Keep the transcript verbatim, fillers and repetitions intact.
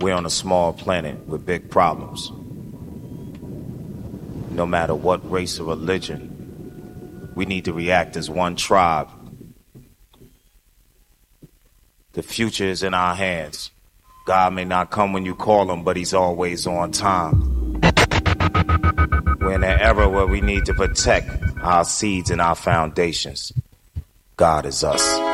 We're on a small planet with big problems. No matter what race or religion, we need to react as one tribe. The future is in our hands. God may not come when you call him, but he's always on time. We're in an era where we need to protect our seeds and our foundations. God is us.